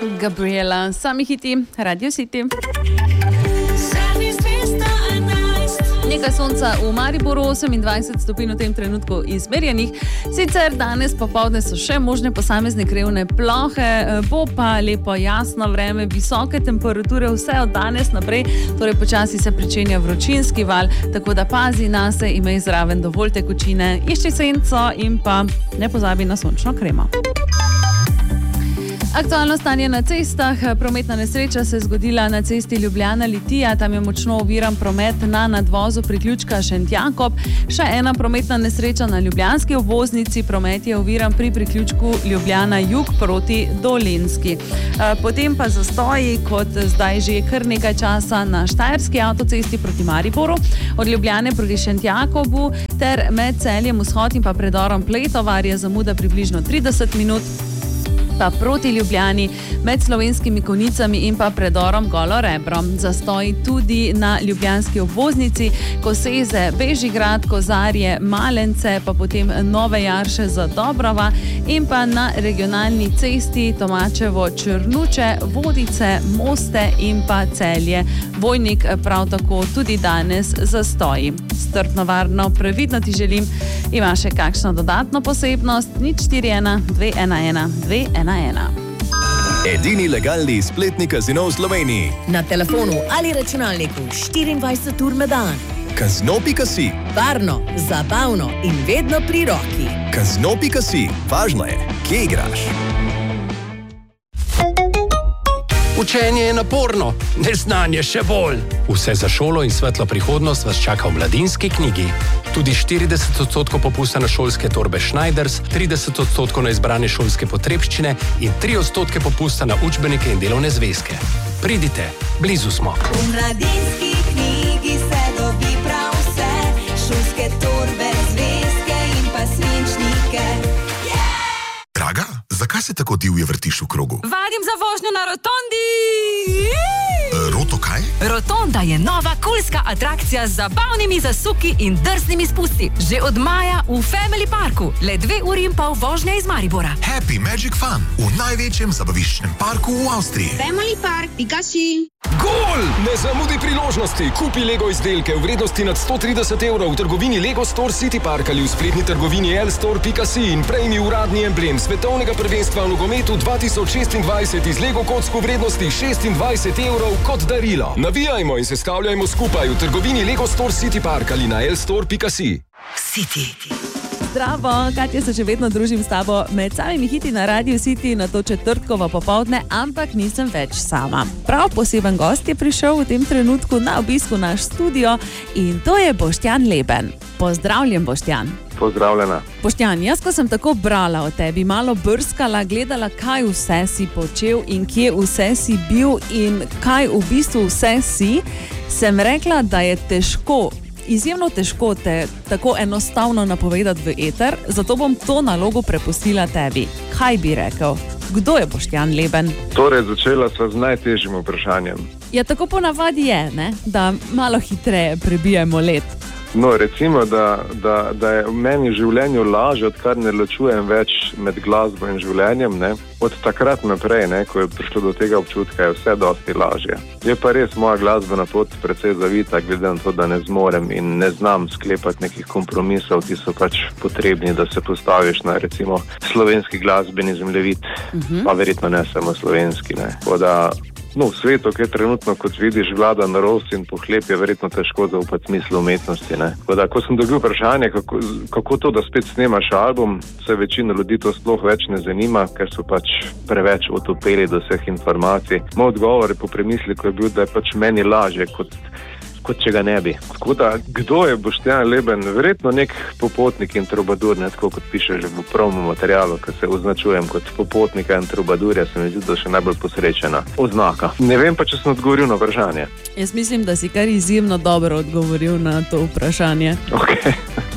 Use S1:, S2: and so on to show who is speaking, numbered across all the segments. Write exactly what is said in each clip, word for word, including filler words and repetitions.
S1: Gabriela, sami hiti, Radio City. Nekaj sonca v Mariboru, osemindvajset stopinj v tem trenutku izmerjenih. Sicer danes popoldne so še možne posamezne krevne plohe, bo pa lepo jasno vreme, visoke temperature vse od danes naprej, torej počasi se pričenja vročinski val, tako da pazi nase, imej zraven dovolj tekočine, išči senco in pa ne pozabi na sončno kremo. Aktualno stanje na cestah. Prometna nesreča se je zgodila na cesti Ljubljana-Litija. Tam je močno oviran promet na nadvozu priključka Šentjakob. Še ena prometna nesreča na ljubljanski obvoznici. Promet je oviran pri priključku Ljubljana-Jug proti Dolenjski. Potem pa zastoji, kot zdaj že kar nekaj časa na štajerski avtocesti proti Mariboru, od Ljubljane proti Šentjakobu ter med Celjem vzhod in pa predorom Pletovar je zamuda približno trideset minut. Pa proti Ljubljani med Slovenskimi Konjicami in pa predorom Golo Rebro. Zastoj tudi na ljubljanski obvoznici, Koseze, Bežigrad, Kozarje, Malence, pa potem Nove Jarše za Dobrova in pa na regionalni cesti Tomačevo Črnuče, Vodice, Moste in pa Celje. Vojnik prav tako tudi danes zastoji. Strpno, varno, previdno ti želim. Ima še kakšno dodatno posebnost? nič štiri ena dve ena ena dve ena ena.
S2: Edini legalni spletni kazino v Sloveniji.
S3: Na telefonu ali računalniku štiriindvajset ur na dan.
S2: Kazino pika si.
S3: Varno, zabavno in vedno pri roki.
S2: Kazino pika si. Važno je, kje igraš.
S4: Učenje je naporno, neznanje še bolj. Vse za šolo in svetlo prihodnost vas čaka v Mladinski knjigi. Tudi štirideset odstotkov popusta na šolske torbe Schneiders, trideset odstotkov na izbrane šolske potrebščine in tri odstotke popusta na učbenike in delovne zvezke. Pridite, blizu smo.
S5: V Mladinski knjigi se dobi prav vse, šolske torbe, zvezke in pa svinčnike.
S6: Draga, zakaj se tako divje vrtiš v krogu?
S7: Vadim za vožnjo na rotondi!
S6: Roto kaj?
S7: Rotonda je nova kulska atrakcija z zabavnimi zasuki in drznimi spusti. Že od maja v Family Parku. Le dve uri in pol vožnje iz Maribora.
S6: Happy Magic Fun v največjem zabaviščnem parku v Avstriji.
S8: Family Park, pika si.
S9: Gol! Ne zamudi priložnosti. Kupi Lego izdelke v vrednosti nad sto trideset evrov v trgovini Lego Store City Park ali v spletni trgovini el store pika si in prejmi uradni emblem svetovnega prvenstva v nogometu dva tisoč šestindvajset iz Lego kock v vrednosti šestindvajset evrov kot darilo. Navijajmo in se stavljajmo skupaj v trgovini Lego Store City Park ali na el store pika si.
S3: City.
S1: Zdravo, Katja, se še vedno družim s tabo med samimi hiti na Radio City na to četrtkovo popoldne, ampak nisem več sama. Prav poseben gost je prišel v tem trenutku na obisku naš studio in to je Boštjan Leben. Pozdravljen, Boštjan.
S10: Pozdravljena.
S1: Boštjan, jaz ko sem tako brala o tebi, malo brskala, gledala, kaj vse si počel in kje vse si bil in kaj v bistvu vse si, sem rekla, da je težko, izjemno težko te tako enostavno napovedati v eter, zato bom to nalogo prepustila tebi. Kaj bi rekel? Kdo je Boštjan Leben?
S10: Torej, začela sva z najtežjim vprašanjem.
S1: Ja, tako ponavadi je, ne? Da malo hitreje prebijemo let.
S10: No, recimo, da, da, da je v meni življenju lažje, odkar ne ločujem več med glasbo in življenjem, ne? Od takrat naprej, ne, ko je prišlo do tega občutka, je vse dosti lažje. Je pa res moja glasbena pot precej zavita, glede na to, da ne zmorem in ne znam sklepati nekih kompromisov, ki so pač potrebni, da se postaviš na recimo slovenski glasbeni zemljevid, uh-huh. Pa verjetno ne samo slovenski, ne. Voda, no, v svetu, ki je trenutno, kot vidiš, vlada norost in pohlep, je verjetno težko zaupati smislu umetnosti, ne. Voda, ko sem dobil vprašanje, kako, kako to, da spet snemaš album, se večina ljudi to sploh več ne zanima, ker so pač preveč otopeli do vseh informacij. Moj odgovor po premisliku je bil, da je pač meni lažje, kot, kot če ga ne bi. Tako da, kdo je Boštjan Leben? Verjetno nek popotnik in trubadur, ne tako kot piše že v promo materialu, ko se označujem kot popotnika in trubadurja, se mi zdi, da še najbolj posrečena oznaka. Ne vem pa, če sem odgovoril na vprašanje.
S1: Jaz mislim, da si kar izjemno dobro odgovoril na to vprašanje.
S10: Okay.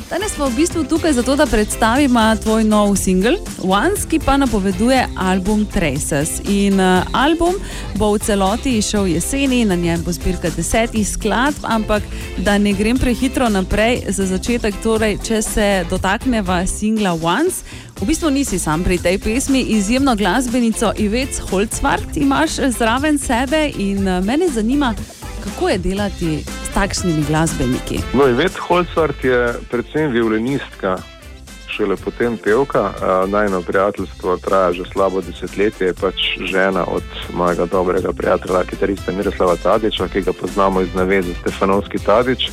S1: Danes smo v bistvu tukaj zato, da predstavimo tvoj nov singl Once, ki pa napoveduje album Traces. In uh, album bo v celoti išel jeseni, na njem bo zbirka desetih skladb, ampak da ne grem prehitro naprej, za začetek torej, če se dotakneva singla Once, v bistvu nisi sam pri tej pesmi, izjemno glasbenico Ivet Holzwarth imaš zraven sebe in uh, mene zanima, kako je delati s takšnimi glasbeniki?
S10: No, Ivet Holzwarth je predvsem violinistka, šele potem pevka. Najino prijateljstvo traja že slabo desetletje, je pač žena od mojega dobrega prijatelja, kitarista Miroslava Tadića, ki ga poznamo iz naveze Stefanovski Tadić.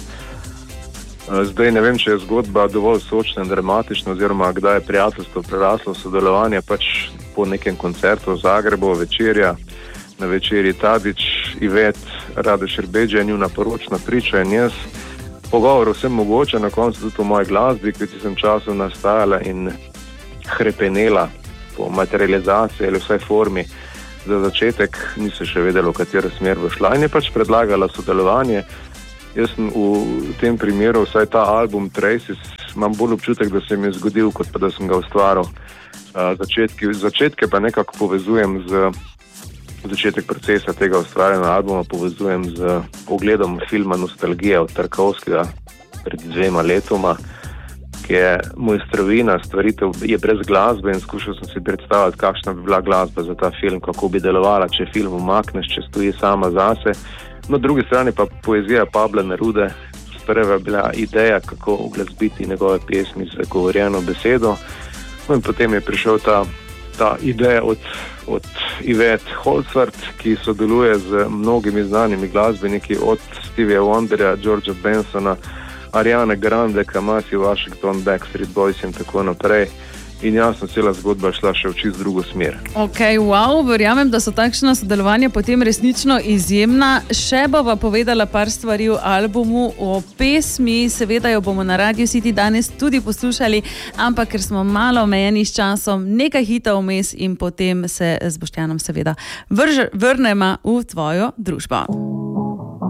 S10: Zdaj ne vem, če je zgodba dovolj sočna in dramatična, oziroma kdaj je prijateljstvo preraslo sodelovanje, pač po nekem koncertu v Zagrebu, večerja, na večerji Tadić, Ivet, Rade Šerbedžija, njuna poročna priča in jaz. Pogovor vsem mogoče, na koncu tudi v moji glasbi, ki sem časov nastajala in hrepenela po materializaciji ali vsaj formi. Za začetek nisem še vedela, v katero smer bo šla in je pač predlagala sodelovanje. Jaz sem v tem primeru, vsaj ta album Traces, imam bolj občutek, da se mi je zgodil, kot pa da sem ga ustvaril. Začetke, začetke pa nekako povezujem z začetek procesa tega ustvarjanja albuma povezujem z ogledom filma Nostalgija od Tarkovskega pred dvema letoma, ki je mojstrovina, stvaritev je brez glasbe in skušal sem si predstavljati, kakšna bi bila glasba za ta film, kako bi delovala, če film umakneš, če stoji sama zase. Na drugi strani pa poezija Pabla Nerude, sprva bila ideja, kako uglasbiti njegove pesmi z govorjeno besedo. No in potem je prišel ta, ta ideja od od Ivet Holzwarth, ki sodeluje z mnogimi znanimi glasbeniki, od Stevieja Wonderja, Georgea Bensona, Ariane Grande, Kamasi, Washington, Backstreet Boys in tako naprej. In jasno, cela zgodba šla še v čist drugo smer.
S1: Ok, wow, verjamem, da so takšna sodelovanja potem resnično izjemna. Še bova povedala par stvari o albumu, o pesmi, seveda jo bomo na Radio City danes tudi poslušali, ampak ker smo malo omejeni s časom, nekaj hitov vmes in potem se z Boštjanom seveda vrž, vrnemo v tvojo družbo.